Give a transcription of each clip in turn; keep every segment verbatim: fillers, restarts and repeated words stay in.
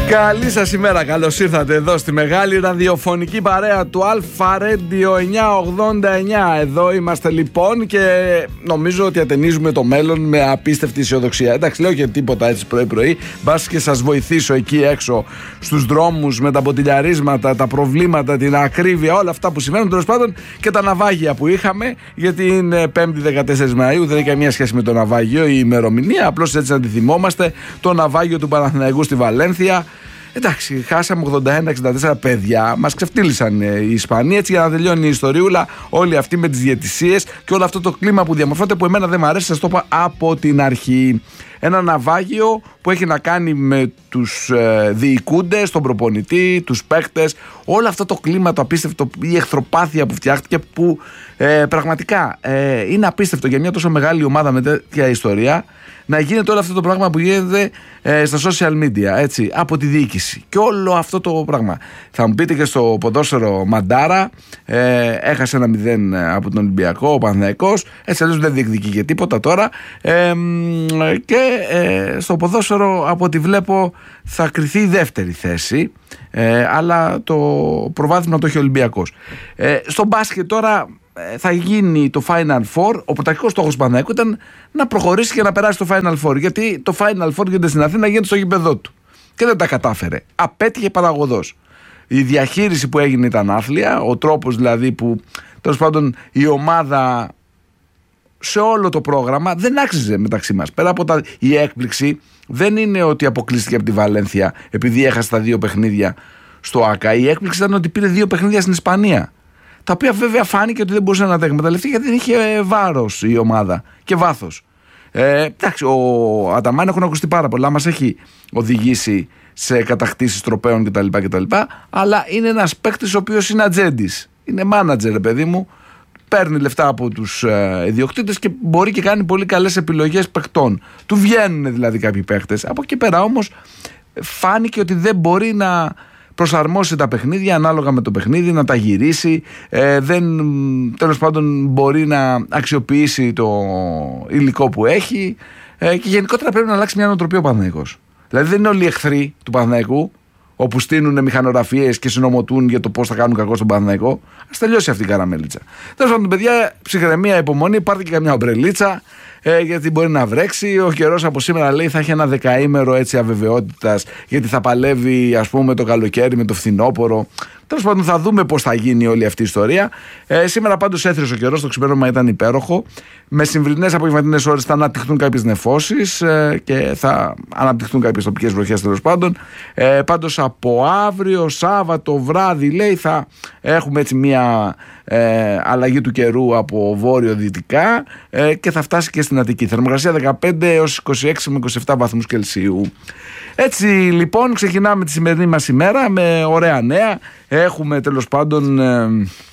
Καλή σας ημέρα, καλώς ήρθατε εδώ στη μεγάλη ραδιοφωνική παρέα του Αλφα Radio εννιακόσια ογδόντα εννιά. Εδώ είμαστε λοιπόν και νομίζω ότι ατενίζουμε το μέλλον με απίστευτη αισιοδοξία. Εντάξει, λέω και τίποτα έτσι πρωί-πρωί. Μπας και σας βοηθήσω εκεί έξω στους δρόμους με τα μποτιλιαρίσματα, τα προβλήματα, την ακρίβεια, όλα αυτά που συμβαίνουν, τέλος πάντων και τα ναυάγια που είχαμε. Γιατί είναι πέμπτη δεκατέσσερις Μαΐου, δεν έχει καμία σχέση με το ναυάγιο η ημερομηνία. Απλώς έτσι να τη θυμόμαστε. Το ναυάγιο του Παναθηναϊκού στη Βαλένθια. Εντάξει, χάσαμε ογδόντα ένα εξήντα τέσσερα, παιδιά. Μας ξεφτύλισαν οι Ισπανοί. Έτσι, για να τελειώνει η ιστοριούλα, όλοι αυτοί με τις διαιτησίες και όλο αυτό το κλίμα που διαμορφώνεται, που εμένα δεν μου αρέσει, σας το είπα από την αρχή. Ένα ναυάγιο που έχει να κάνει με τους ε, διοικούντες, τον προπονητή, τους παίκτες, όλο αυτό το κλίμα το απίστευτο, η εχθροπάθεια που φτιάχτηκε, που ε, πραγματικά ε, είναι απίστευτο για μια τόσο μεγάλη ομάδα με τέτοια ιστορία να γίνεται όλο αυτό το πράγμα που γίνεται ε, στα social media, έτσι, από τη διοίκηση και όλο αυτό το πράγμα. Θα μου πείτε και στο ποδόσφαιρο Μαντάρα, ε, έχασε ένα μηδέν από τον Ολυμπιακό ο Παναθηναϊκός, έτσι αλλιώς δεν διεκδικεί και τίποτα τώρα, ε, και ε, στο ποδόσφαιρο από ό,τι βλέπω θα κριθεί η δεύτερη θέση, ε, αλλά το προβάδισμα το έχει ο Ολυμπιακός. Ε, στο μπάσκετ τώρα θα γίνει το Final Four. Ο πρωταρχικός στόχος του Παναθηναϊκού ήταν να προχωρήσει και να περάσει το Final Four. Γιατί το Final Four γίνεται στην Αθήνα, γίνεται στο γήπεδό του. Και δεν τα κατάφερε. Απέτυχε παραγωδός. Η διαχείριση που έγινε ήταν άθλια. Ο τρόπος δηλαδή που τέλος πάντων η ομάδα σε όλο το πρόγραμμα δεν άξιζε μεταξύ μας. Πέρα από τα... η έκπληξη δεν είναι ότι αποκλείστηκε από τη Βαλένθια επειδή έχασε τα δύο παιχνίδια στο ΆΚΑ. Η έκπληξη ήταν ότι πήρε δύο παιχνίδια στην Ισπανία. Τα οποία βέβαια φάνηκε ότι δεν μπορούσε να τα εκμεταλλευτεί γιατί δεν είχε βάρος η ομάδα και βάθος. Ε, εντάξει, ο Αταμάν έχουν ακουστεί πάρα πολλά, μας έχει οδηγήσει σε κατακτήσεις τροπαίων κτλ, κτλ. Αλλά είναι ένας παίκτης ο οποίος είναι ατζέντης. Είναι μάνατζερ, παιδί μου. Παίρνει λεφτά από τους ε, ιδιοκτήτες και μπορεί και κάνει πολύ καλές επιλογές παικτών. Του βγαίνουν δηλαδή κάποιοι παίκτες. Από εκεί πέρα όμως φάνηκε ότι δεν μπορεί να προσαρμόσει τα παιχνίδια ανάλογα με το παιχνίδι, να τα γυρίσει, ε, δεν, τέλος πάντων μπορεί να αξιοποιήσει το υλικό που έχει, ε, και γενικότερα πρέπει να αλλάξει μια νοοτροπία ο Παναθηναϊκός. Δηλαδή δεν είναι όλοι οι εχθροί του Παναθηναϊκού, όπου στείνουν μηχανογραφίες και συνομωτούν για το πώς θα κάνουν κακό στον Παναθηναϊκό. Ας τελειώσει αυτή η καραμέλιτσα. Τέλος πάντων, παιδιά, ψυχραιμία, υπομονή, πάρτε και καμιά ομπρελίτσα, ε, γιατί μπορεί να βρέξει. Ο καιρός από σήμερα λέει θα έχει ένα δεκαήμερο έτσι αβεβαιότητας, γιατί θα παλεύει ας πούμε το καλοκαίρι με το φθινόπωρο. Τέλος πάντων, θα δούμε πώς θα γίνει όλη αυτή η ιστορία. Ε, σήμερα πάντως έθρισε ο καιρός, το ξημέρωμα ήταν υπέροχο. Με συμβρινές απογευματινές ώρες θα αναπτυχθούν κάποιες νεφώσεις ε, και θα αναπτυχθούν κάποιες τοπικές βροχές τέλος πάντων. Ε, πάντως από αύριο, Σάββατο βράδυ, λέει, θα έχουμε έτσι μια ε, αλλαγή του καιρού από βόρειο-δυτικά ε, και θα φτάσει και στην Αττική. Θερμοκρασία δεκαπέντε έως είκοσι έξι με είκοσι επτά βαθμούς Κελσίου. Έτσι λοιπόν ξεκινάμε τη σημερινή μας ημέρα με ωραία νέα. Έχουμε τέλος πάντων ε,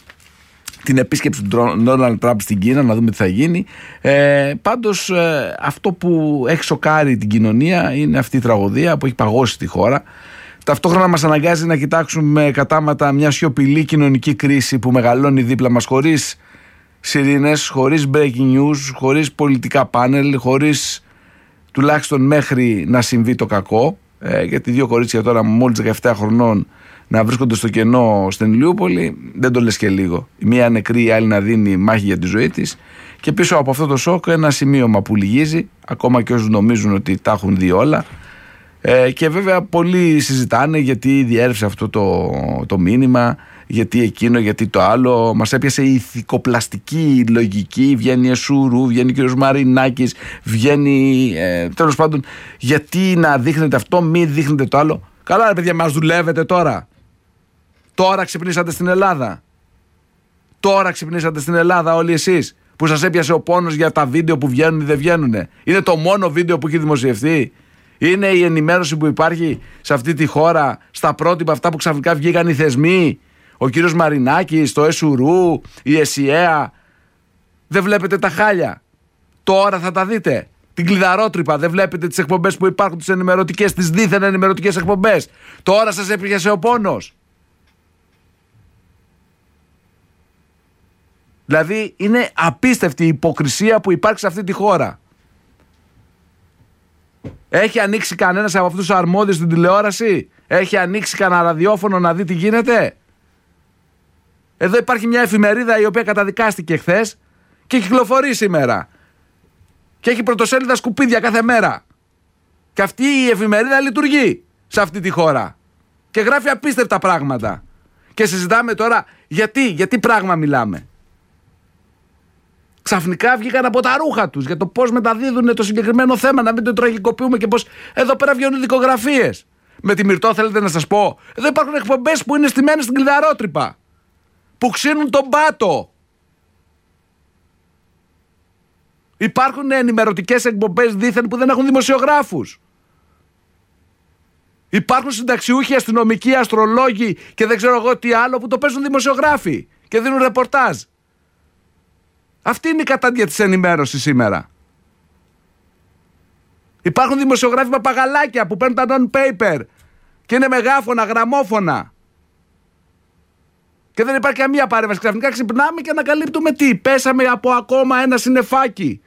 την επίσκεψη του Ντόναλντ Τραμπ στην Κίνα, να δούμε τι θα γίνει. Ε, πάντως ε, αυτό που έχει σοκάρει την κοινωνία είναι αυτή η τραγωδία που έχει παγώσει τη χώρα. Ταυτόχρονα μας αναγκάζει να κοιτάξουμε κατάματα μια σιωπηλή κοινωνική κρίση που μεγαλώνει δίπλα μας, χωρίς σιρήνες, χωρίς breaking news, χωρίς πολιτικά πάνελ, χωρίς τουλάχιστον μέχρι να συμβεί το κακό, ε, γιατί δύο κορίτσια τώρα μόλις δεκαεπτά χρονών να βρίσκονται στο κενό στην Ηλιούπολη, δεν το λες και λίγο. Η μία νεκρή, η άλλη να δίνει μάχη για τη ζωή της, και πίσω από αυτό το σοκ ένα σημείωμα που λυγίζει, ακόμα και όσους νομίζουν ότι τα έχουν δει όλα. Ε, και βέβαια πολλοί συζητάνε γιατί διέρευσε αυτό το, το μήνυμα, γιατί εκείνο, γιατί το άλλο. Μας έπιασε η ηθικοπλαστική λογική. Βγαίνει η Εσουρού, βγαίνει ο κύριος Μαρινάκης, βγαίνει ε, τέλος πάντων, γιατί να δείχνετε αυτό, μη δείχνετε το άλλο. Καλά ρε παιδιά, μας δουλεύετε τώρα. Τώρα ξυπνήσατε στην Ελλάδα. Τώρα ξυπνήσατε στην Ελλάδα όλοι εσείς που σας έπιασε ο πόνος για τα βίντεο που βγαίνουν ή δεν βγαίνουν. Είναι το μόνο βίντεο που έχει δημοσιευτεί. Είναι η ενημέρωση που υπάρχει σε αυτή τη χώρα στα πρότυπα αυτά που ξαφνικά βγήκαν οι θεσμοί. Ο κύριος Μαρινάκης, το Εσουρού, η ΕΣΥΑ. Δεν βλέπετε τα χάλια. Τώρα θα τα δείτε. Την κλειδαρότρυπα. Δεν βλέπετε τις εκπομπές που υπάρχουν, τις ενημερωτικές, τις δίθεν ενημερωτικές εκπομπές. Τώρα σας έπιασε ο πόνος. Δηλαδή είναι απίστευτη η υποκρισία που υπάρχει σε αυτή τη χώρα. Έχει ανοίξει κανένας από αυτούς τους αρμόδιους στην τηλεόραση? Έχει ανοίξει κανένα ραδιόφωνο να δει τι γίνεται? Εδώ υπάρχει μια εφημερίδα η οποία καταδικάστηκε χθες και κυκλοφορεί σήμερα. Και έχει πρωτοσέλιδα σκουπίδια κάθε μέρα. Και αυτή η εφημερίδα λειτουργεί σε αυτή τη χώρα. Και γράφει απίστευτα πράγματα. Και συζητάμε τώρα γιατί, γιατί πράγμα μιλάμε. Ξαφνικά βγήκαν από τα ρούχα τους για το πώς μεταδίδουν το συγκεκριμένο θέμα, να μην το τραγικοποιούμε και πώς εδώ πέρα βγαίνουν δικογραφίες. Με τη Μυρτώ θέλετε να σας πω? Εδώ υπάρχουν εκπομπές που είναι στημένες στην κλειδαρότρυπα, που ξύνουν τον πάτο. Υπάρχουν ενημερωτικές εκπομπές δήθεν που δεν έχουν δημοσιογράφους. Υπάρχουν συνταξιούχοι, αστυνομικοί, αστρολόγοι και δεν ξέρω εγώ τι άλλο που το παίζουν δημοσιογράφοι και δίνουν ρεπορτάζ. Αυτή είναι η κατάντια της ενημέρωσης σήμερα. Υπάρχουν δημοσιογράφοι παπαγαλάκια που παίρνουν τα non-paper και είναι μεγάφωνα, γραμμόφωνα. Και δεν υπάρχει καμία παρέμβαση. Ξαφνικά ξυπνάμε και ανακαλύπτουμε τι? Πέσαμε από ακόμα ένα συννεφάκι.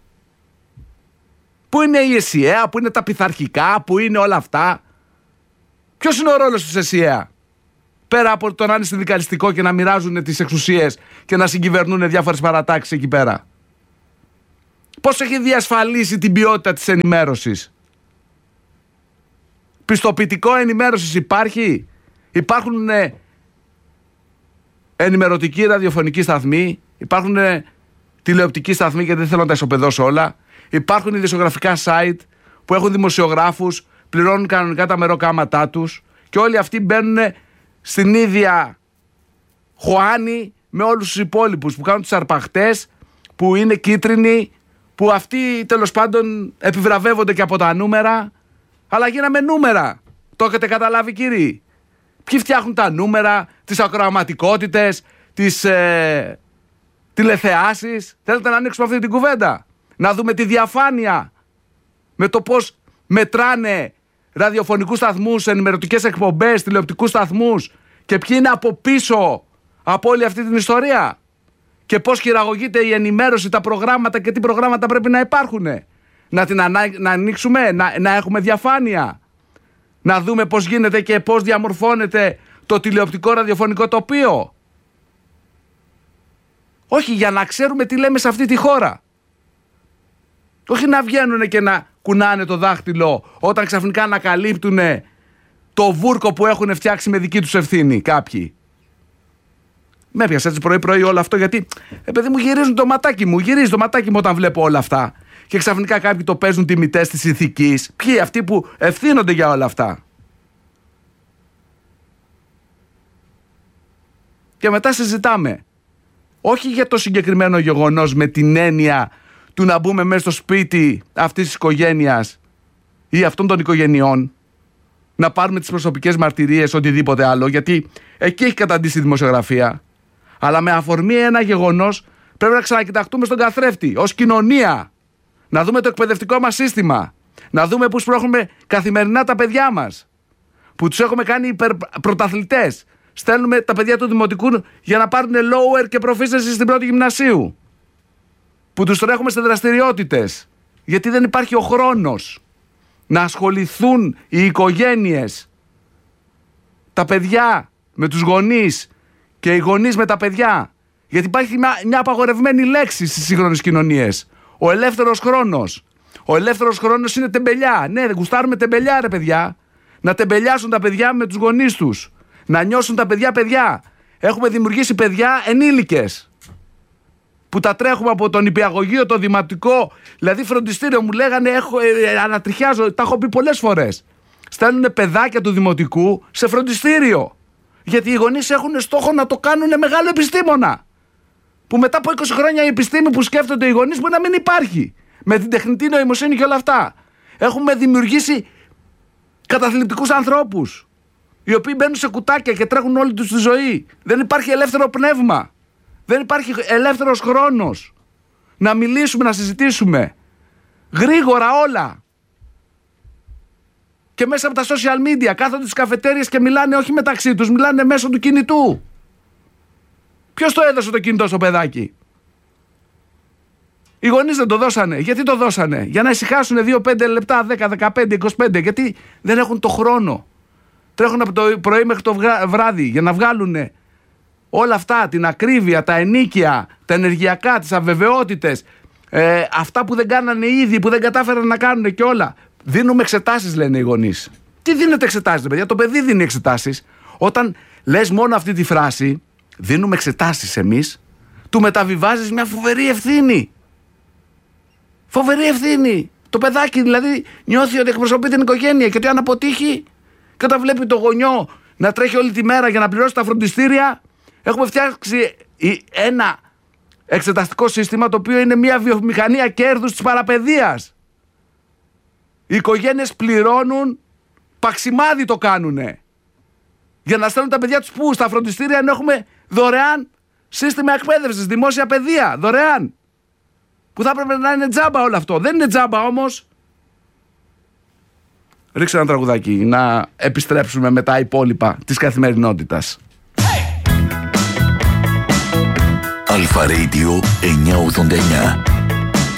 Πού είναι η ΕΣΥΑ, πού είναι τα πειθαρχικά, πού είναι όλα αυτά? Ποιος είναι ο ρόλος της ΕΣΥΑ? Πέρα από το να είναι συνδικαλιστικό και να μοιράζουν τις εξουσίες και να συγκυβερνούν διάφορες παρατάξεις εκεί πέρα. Πώς έχει διασφαλίσει την ποιότητα της ενημέρωσης? Πιστοποιητικό ενημέρωσης υπάρχει? Υπάρχουν ε, ενημερωτικοί ραδιοφωνικοί σταθμοί, υπάρχουν ε, τηλεοπτικοί σταθμοί και δεν θέλω να τα ισοπεδώσω όλα. Υπάρχουν ειδησιογραφικά site που έχουν δημοσιογράφους, πληρώνουν κανονικά τα μεροκάματά τους και όλοι αυτοί μπαίνουν στην ίδια χωάνη με όλους τους υπόλοιπους που κάνουν τους αρπαχτές, που είναι κίτρινοι, που αυτοί τέλος πάντων επιβραβεύονται και από τα νούμερα, αλλά γίναμε νούμερα. Το έχετε καταλάβει, κύριοι? Ποιοι φτιάχνουν τα νούμερα, τις ακροαματικότητες, τις ε, τηλεθεάσεις? Θέλετε να ανοίξουμε αυτή την κουβέντα? Να δούμε τη διαφάνεια με το πώς μετράνε ραδιοφωνικούς σταθμούς, ενημερωτικές εκπομπές, τηλεοπτικούς σταθμούς και ποιοι είναι από πίσω από όλη αυτή την ιστορία και πώς χειραγωγείται η ενημέρωση, τα προγράμματα και τι προγράμματα πρέπει να υπάρχουν. Να την ανα... να ανοίξουμε, να... να έχουμε διαφάνεια, να δούμε πώς γίνεται και πώς διαμορφώνεται το τηλεοπτικό ραδιοφωνικό τοπίο. Όχι, για να ξέρουμε τι λέμε σε αυτή τη χώρα. Όχι να βγαίνουν και να κουνάνε το δάχτυλο όταν ξαφνικά ανακαλύπτουν το βούρκο που έχουν φτιάξει με δική τους ευθύνη κάποιοι. Με έπιασε έτσι πρωί-πρωί όλο αυτό γιατί επειδή μου γυρίζουν το ματάκι μου, γυρίζει το ματάκι μου όταν βλέπω όλα αυτά. Και ξαφνικά κάποιοι το παίζουν τιμητές της ηθικής. Ποιοι? Αυτοί που ευθύνονται για όλα αυτά. Και μετά συζητάμε. Όχι για το συγκεκριμένο γεγονός με την έννοια του να μπούμε μέσα στο σπίτι αυτής της οικογένειας ή αυτών των οικογενειών, να πάρουμε τις προσωπικές μαρτυρίες, οτιδήποτε άλλο, γιατί εκεί έχει καταντήσει η δημοσιογραφία. Αλλά με αφορμή ένα γεγονός πρέπει να ξανακοιταχτούμε στον καθρέφτη ως κοινωνία. Να δούμε το εκπαιδευτικό μας σύστημα. Να δούμε πώς προέχουμε καθημερινά τα παιδιά μας. Που τους έχουμε κάνει υπερπρωταθλητές. Στέλνουμε τα παιδιά του δημοτικού για να πάρουν lower και proficiency στην πρώτη γυμνασίου. Που τους τρέχουμε σε δραστηριότητες. Γιατί δεν υπάρχει ο χρόνος να ασχοληθούν οι οικογένειες, τα παιδιά με τους γονείς και οι γονείς με τα παιδιά. Γιατί υπάρχει μια, μια απαγορευμένη λέξη στις σύγχρονες κοινωνίες. Ο ελεύθερος χρόνος. Ο ελεύθερος χρόνος είναι τεμπελιά. Ναι, δεν γουστάρουμε τεμπελιά, ρε παιδιά. Να τεμπελιάσουν τα παιδιά με τους γονείς τους. Να νιώσουν τα παιδιά παιδιά. Έχουμε δημιουργήσει παιδιά ενήλικες που τα τρέχουμε από τον νηπιαγωγείο, το δημοτικό, δηλαδή φροντιστήριο. Μου λέγανε, έχω, ε, ανατριχιάζω, τα έχω πει πολλές φορές. Στέλνουν παιδάκια του δημοτικού σε φροντιστήριο. Γιατί οι γονείς έχουν στόχο να το κάνουν μεγάλο επιστήμονα. Που μετά από είκοσι χρόνια η επιστήμη που σκέφτονται οι γονείς μπορεί να μην υπάρχει. Με την τεχνητή νοημοσύνη και όλα αυτά. Έχουμε δημιουργήσει καταθλιπτικούς ανθρώπους, οι οποίοι μπαίνουν σε κουτάκια και τρέχουν όλη τους τη ζωή. Δεν υπάρχει ελεύθερο πνεύμα. Δεν υπάρχει ελεύθερος χρόνος να μιλήσουμε, να συζητήσουμε. Γρήγορα όλα. Και μέσα από τα social media κάθονται στις καφετέριες και μιλάνε όχι μεταξύ τους, μιλάνε μέσω του κινητού. Ποιος το έδωσε το κινητό στο παιδάκι? Οι γονείς δεν το δώσανε. Γιατί το δώσανε? Για να ησυχάσουν δύο πέντε λεπτά, δέκα, δεκαπέντε, είκοσι πέντε. Γιατί δεν έχουν το χρόνο. Τρέχουν από το πρωί μέχρι το βράδυ για να βγάλουν όλα αυτά, την ακρίβεια, τα ενίκια, τα ενεργειακά, τις αβεβαιότητες, ε, αυτά που δεν κάνανε ήδη, που δεν κατάφεραν να κάνουν και όλα. Δίνουμε εξετάσεις, λένε οι γονείς. Τι δίνετε εξετάσεις, παιδιά? Το παιδί δίνει εξετάσεις. Όταν λες μόνο αυτή τη φράση, δίνουμε εξετάσεις εμείς, του μεταβιβάζεις μια φοβερή ευθύνη. Φοβερή ευθύνη. Το παιδάκι δηλαδή νιώθει ότι εκπροσωπεί την οικογένεια και ότι αν αποτύχει, και όταν βλέπει το γονιό να τρέχει όλη τη μέρα για να πληρώσει τα φροντιστήρια, έχουμε φτιάξει ένα εξεταστικό σύστημα το οποίο είναι μια βιομηχανία κέρδους της παραπαιδείας. Οι οικογένειες πληρώνουν, παξιμάδι το κάνουνε, για να στέλνουν τα παιδιά τους πού? Στα φροντιστήρια, ενώ έχουμε δωρεάν σύστημα εκπαίδευσης, δημόσια παιδεία, δωρεάν. Που θα έπρεπε να είναι τζάμπα όλο αυτό. Δεν είναι τζάμπα όμως. Ρίξε ένα τραγουδάκι να επιστρέψουμε με τα υπόλοιπα της καθημερινότητας. Αλφα Radio εννιακόσια ογδόντα εννιά.